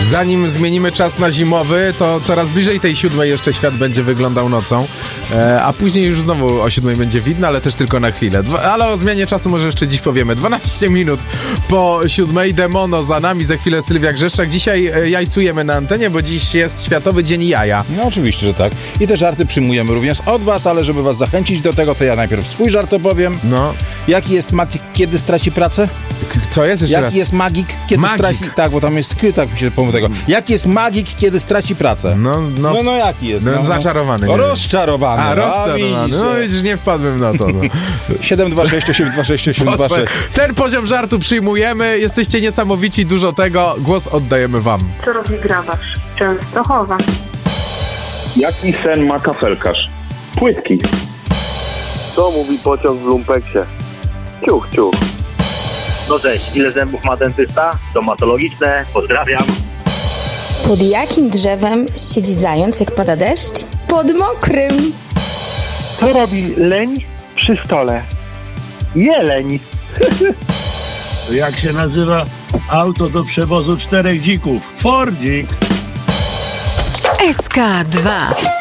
Zanim zmienimy czas na zimowy, to coraz bliżej tej 7 jeszcze świat będzie wyglądał nocą, a później już znowu o 7 będzie widno, ale też tylko na chwilę. Ale o zmianie czasu może jeszcze dziś powiemy. 12 minut po 7, Demono za nami, za chwilę Sylwia Grzeszczak. Dzisiaj jajcujemy na antenie, bo dziś jest Światowy Dzień Jaja. No oczywiście, że tak. I te żarty przyjmujemy również od was, ale żeby was zachęcić do tego, to ja najpierw swój żart opowiem. No. Jaki jest magik, kiedy straci pracę? Co jest jeszcze raz? Jaki jest magik, kiedy straci... Tak, bo tam jest tak mi się pomógł tego. Jaki jest magik, kiedy straci pracę? No jaki jest? Zaczarowany. Rozczarowany. A, rozczarowany. No widzisz, nie wpadłem na to. No. 726826826. Ten poziom żartu przyjmujemy. Jesteście niesamowici, dużo tego. Głos oddajemy wam. Co robi grabarz? Często chowa. Jaki sen ma kafelkarz? Płytki. Co mówi pociąg w lumpeksie? Ciuch, ciuch. No cześć, ile zębów ma dentysta? Stomatologiczne, pozdrawiam. Pod jakim drzewem siedzi zając, jak pada deszcz? Pod mokrym. Co robi leń przy stole? Jeleń. Jak się nazywa auto do przewozu 4 dzików? Fordzik. SK2